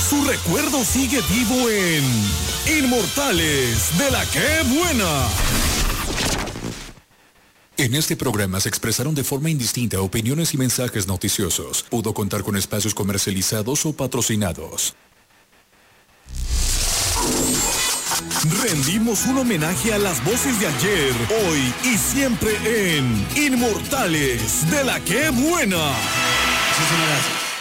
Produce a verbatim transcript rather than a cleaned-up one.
Su recuerdo sigue vivo en Inmortales de la ¡Qué Buena! En este programa se expresaron de forma indistinta opiniones y mensajes noticiosos. Pudo contar con espacios comercializados o patrocinados. Rendimos un homenaje a las voces de ayer, hoy y siempre en Inmortales de la ¡Qué Buena! Muchísimas gracias.